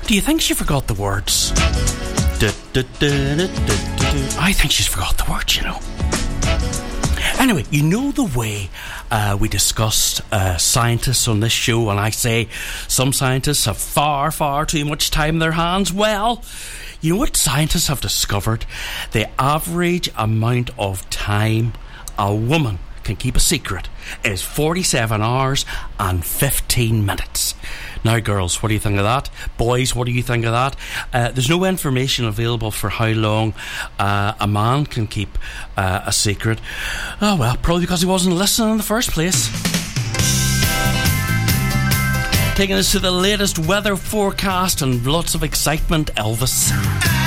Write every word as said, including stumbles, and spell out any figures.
Do you think she forgot the words? Du, du, du, du, du, du. I think she's forgot the words, you know. Anyway, you know the way uh, we discussed uh, scientists on this show, and I say some scientists have far, far too much time in their hands. Well, you know what scientists have discovered? The average amount of time a woman can keep a secret is forty-seven hours and fifteen minutes. Now, girls, what do you think of that? Boys, what do you think of that? Uh, there's no information available for how long uh, a man can keep uh, a secret. Oh, well, probably because he wasn't listening in the first place. Taking us to the latest weather forecast and lots of excitement, Elvis.